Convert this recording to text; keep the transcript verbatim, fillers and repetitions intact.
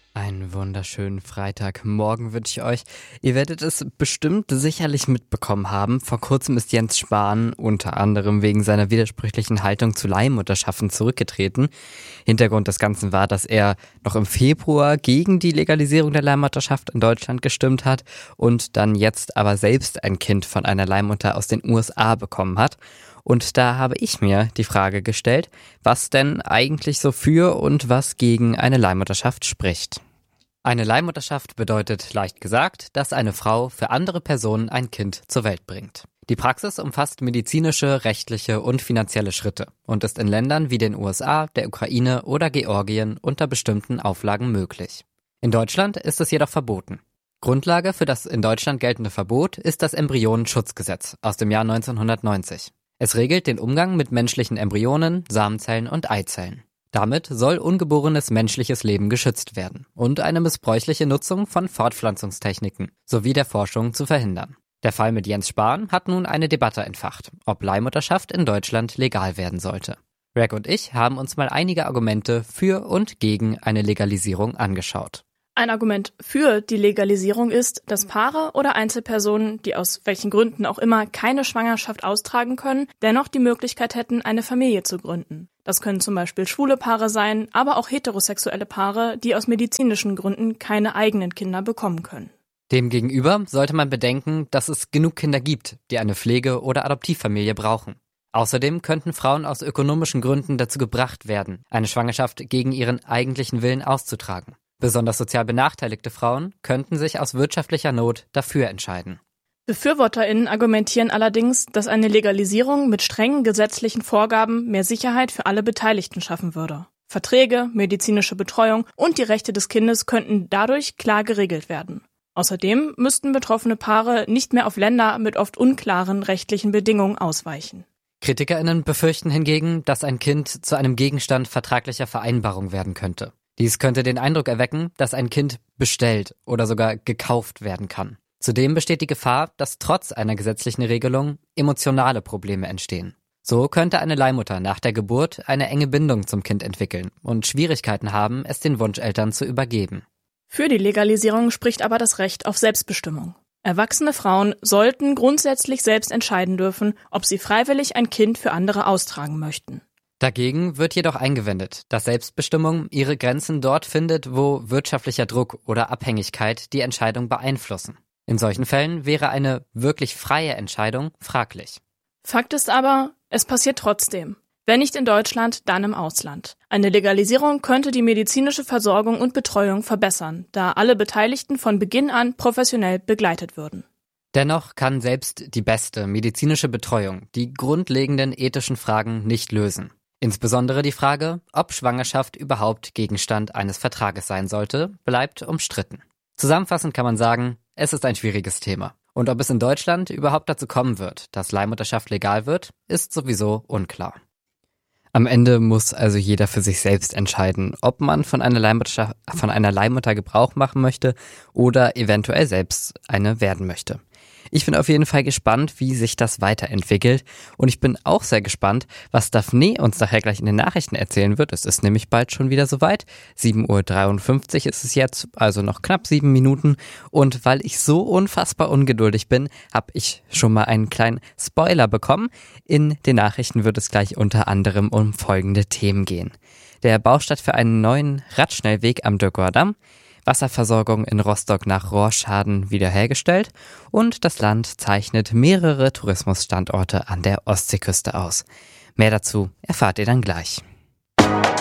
Einen wunderschönen Freitagmorgen wünsche ich euch. Ihr werdet es bestimmt sicherlich mitbekommen haben. Vor kurzem ist Jens Spahn unter anderem wegen seiner widersprüchlichen Haltung zu Leihmutterschaften zurückgetreten. Hintergrund des Ganzen war, dass er noch im Februar gegen die Legalisierung der Leihmutterschaft in Deutschland gestimmt hat und dann jetzt aber selbst ein Kind von einer Leihmutter aus den U S A bekommen hat. Und da habe ich mir die Frage gestellt, was denn eigentlich so für und was gegen eine Leihmutterschaft spricht. Eine Leihmutterschaft bedeutet, leicht gesagt, dass eine Frau für andere Personen ein Kind zur Welt bringt. Die Praxis umfasst medizinische, rechtliche und finanzielle Schritte und ist in Ländern wie den U S A, der Ukraine oder Georgien unter bestimmten Auflagen möglich. In Deutschland ist es jedoch verboten. Grundlage für das in Deutschland geltende Verbot ist das Embryonenschutzgesetz aus dem Jahr neunzehnhundertneunzig. Es regelt den Umgang mit menschlichen Embryonen, Samenzellen und Eizellen. Damit soll ungeborenes menschliches Leben geschützt werden und eine missbräuchliche Nutzung von Fortpflanzungstechniken sowie der Forschung zu verhindern. Der Fall mit Jens Spahn hat nun eine Debatte entfacht, ob Leihmutterschaft in Deutschland legal werden sollte. Greg und ich haben uns mal einige Argumente für und gegen eine Legalisierung angeschaut. Ein Argument für die Legalisierung ist, dass Paare oder Einzelpersonen, die aus welchen Gründen auch immer keine Schwangerschaft austragen können, dennoch die Möglichkeit hätten, eine Familie zu gründen. Das können zum Beispiel schwule Paare sein, aber auch heterosexuelle Paare, die aus medizinischen Gründen keine eigenen Kinder bekommen können. Demgegenüber sollte man bedenken, dass es genug Kinder gibt, die eine Pflege- oder Adoptivfamilie brauchen. Außerdem könnten Frauen aus ökonomischen Gründen dazu gebracht werden, eine Schwangerschaft gegen ihren eigentlichen Willen auszutragen. Besonders sozial benachteiligte Frauen könnten sich aus wirtschaftlicher Not dafür entscheiden. BefürworterInnen argumentieren allerdings, dass eine Legalisierung mit strengen gesetzlichen Vorgaben mehr Sicherheit für alle Beteiligten schaffen würde. Verträge, medizinische Betreuung und die Rechte des Kindes könnten dadurch klar geregelt werden. Außerdem müssten betroffene Paare nicht mehr auf Länder mit oft unklaren rechtlichen Bedingungen ausweichen. KritikerInnen befürchten hingegen, dass ein Kind zu einem Gegenstand vertraglicher Vereinbarung werden könnte. Dies könnte den Eindruck erwecken, dass ein Kind bestellt oder sogar gekauft werden kann. Zudem besteht die Gefahr, dass trotz einer gesetzlichen Regelung emotionale Probleme entstehen. So könnte eine Leihmutter nach der Geburt eine enge Bindung zum Kind entwickeln und Schwierigkeiten haben, es den Wunscheltern zu übergeben. Für die Legalisierung spricht aber das Recht auf Selbstbestimmung. Erwachsene Frauen sollten grundsätzlich selbst entscheiden dürfen, ob sie freiwillig ein Kind für andere austragen möchten. Dagegen wird jedoch eingewendet, dass Selbstbestimmung ihre Grenzen dort findet, wo wirtschaftlicher Druck oder Abhängigkeit die Entscheidung beeinflussen. In solchen Fällen wäre eine wirklich freie Entscheidung fraglich. Fakt ist aber, es passiert trotzdem. Wenn nicht in Deutschland, dann im Ausland. Eine Legalisierung könnte die medizinische Versorgung und Betreuung verbessern, da alle Beteiligten von Beginn an professionell begleitet würden. Dennoch kann selbst die beste medizinische Betreuung die grundlegenden ethischen Fragen nicht lösen. Insbesondere die Frage, ob Schwangerschaft überhaupt Gegenstand eines Vertrages sein sollte, bleibt umstritten. Zusammenfassend kann man sagen, es ist ein schwieriges Thema. Und ob es in Deutschland überhaupt dazu kommen wird, dass Leihmutterschaft legal wird, ist sowieso unklar. Am Ende muss also jeder für sich selbst entscheiden, ob man von einer Leihmutter, von einer Leihmutter Gebrauch machen möchte oder eventuell selbst eine werden möchte. Ich bin auf jeden Fall gespannt, wie sich das weiterentwickelt und ich bin auch sehr gespannt, was Daphne uns nachher gleich in den Nachrichten erzählen wird. Es ist nämlich bald schon wieder soweit. sieben Uhr dreiundfünfzig ist es jetzt, also noch knapp sieben Minuten und weil ich so unfassbar ungeduldig bin, habe ich schon mal einen kleinen Spoiler bekommen. In den Nachrichten wird es gleich unter anderem um folgende Themen gehen. Der Baustart für einen neuen Radschnellweg am Dürgauer Damm, Wasserversorgung in Rostock nach Rohrschaden wiederhergestellt und das Land zeichnet mehrere Tourismusstandorte an der Ostseeküste aus. Mehr dazu erfahrt ihr dann gleich.